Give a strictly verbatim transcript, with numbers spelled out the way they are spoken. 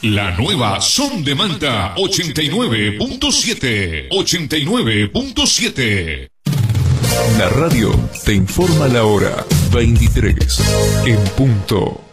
La nueva Son de Manta ochenta y nueve punto siete. ochenta y nueve punto siete. La radio te informa la hora veintitrés en punto.